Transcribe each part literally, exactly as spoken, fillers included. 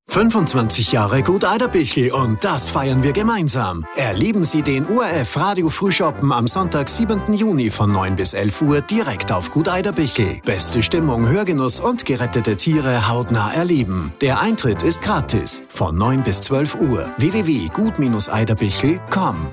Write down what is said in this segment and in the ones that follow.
fünfundzwanzig Jahre Gut Eiderbichl und das feiern wir gemeinsam. Erleben Sie den O R F Radio Frühschoppen am Sonntag, siebenten Juni von neun bis elf Uhr direkt auf Gut Eiderbichl. Beste Stimmung, Hörgenuss und gerettete Tiere hautnah erleben. Der Eintritt ist gratis von neun bis zwölf Uhr. w w w punkt gut eiderbichl punkt com.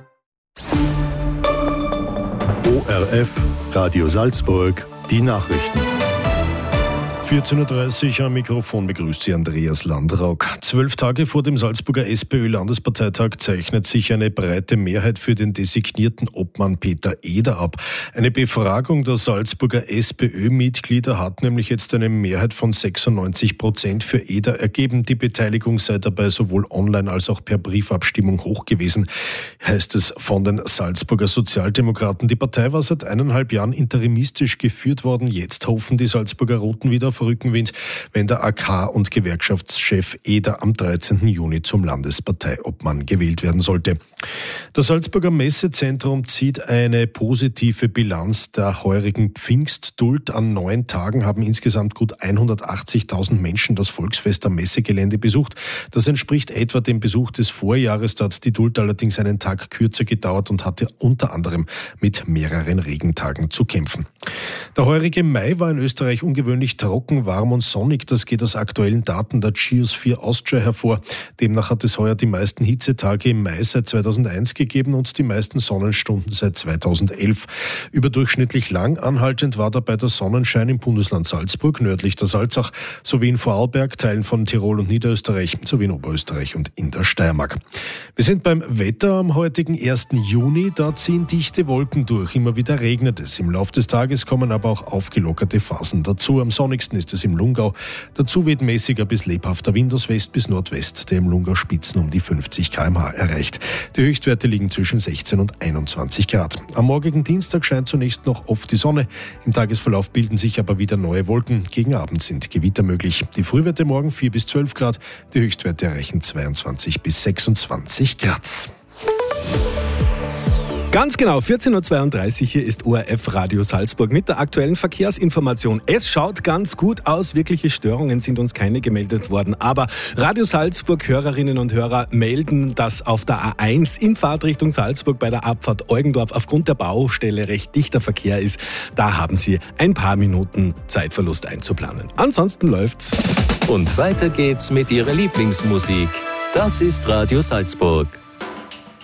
O R F Radio Salzburg, die Nachrichten. vierzehn Uhr dreißig am Mikrofon begrüßt Sie Andreas Landrauk. Zwölf Tage vor dem Salzburger SPÖ-Landesparteitag zeichnet sich eine breite Mehrheit für den designierten Obmann Peter Eder ab. Eine Befragung der Salzburger SPÖ-Mitglieder hat nämlich jetzt eine Mehrheit von sechsundneunzig Prozent für Eder ergeben. Die Beteiligung sei dabei sowohl online als auch per Briefabstimmung hoch gewesen, heißt es von den Salzburger Sozialdemokraten. Die Partei war seit eineinhalb Jahren interimistisch geführt worden. Jetzt hoffen die Salzburger Roten wieder auf Rückenwind, wenn der A K- und Gewerkschaftschef Eder am dreizehnten Juni zum Landesparteiobmann gewählt werden sollte. Das Salzburger Messezentrum zieht eine positive Bilanz der heurigen Pfingstduld. An neun Tagen haben insgesamt gut hundertachtzigtausend Menschen das Volksfest am Messegelände besucht. Das entspricht etwa dem Besuch des Vorjahres. Da hat die Duld allerdings einen Tag kürzer gedauert und hatte unter anderem mit mehreren Regentagen zu kämpfen. Der heurige Mai war in Österreich ungewöhnlich trocken, warm und sonnig. Das geht aus aktuellen Daten der Geosphere Austria hervor. Demnach hat es heuer die meisten Hitzetage im Mai seit zweitausendeins gegeben und die meisten Sonnenstunden seit zweitausendelf. Überdurchschnittlich lang anhaltend war dabei der Sonnenschein im Bundesland Salzburg, nördlich der Salzach, sowie in Vorarlberg, Teilen von Tirol und Niederösterreich, sowie in Oberösterreich und in der Steiermark. Wir sind beim Wetter am heutigen ersten Juni. Da ziehen dichte Wolken durch. Immer wieder regnet es. Im Laufe des Tages kommen aber auch aufgelockerte Phasen dazu. Am sonnigsten ist es im Lungau. Dazu weht mäßiger bis lebhafter Wind aus West bis Nordwest, der im Lungau Spitzen um die fünfzig Kilometer pro Stunde erreicht. Die Höchstwerte liegen zwischen sechzehn und einundzwanzig Grad. Am morgigen Dienstag scheint zunächst noch oft die Sonne. Im Tagesverlauf bilden sich aber wieder neue Wolken. Gegen Abend sind Gewitter möglich. Die Frühwerte morgen vier bis zwölf Grad. Die Höchstwerte erreichen zweiundzwanzig bis sechsundzwanzig Grad. Ganz genau, vierzehn Uhr zweiunddreißig, hier ist O R F Radio Salzburg mit der aktuellen Verkehrsinformation. Es schaut ganz gut aus, wirkliche Störungen sind uns keine gemeldet worden, aber Radio Salzburg Hörerinnen und Hörer melden, dass auf der A eins in Fahrtrichtung Salzburg bei der Abfahrt Eugendorf aufgrund der Baustelle recht dichter Verkehr ist. Da haben Sie ein paar Minuten Zeitverlust einzuplanen. Ansonsten läuft's. Und weiter geht's mit Ihrer Lieblingsmusik. Das ist Radio Salzburg.